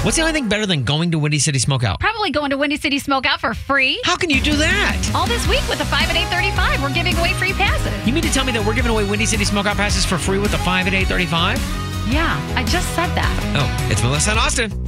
What's the only thing better than going to Windy City Smokeout? Probably going to Windy City Smokeout for free. How can you do that? All this week with the 5 at 8:35, we're giving away free passes. You mean to tell me that we're giving away Windy City Smokeout passes for free with the 5 at 8:35? Yeah, I just said that. Oh, it's Melissa and Austin.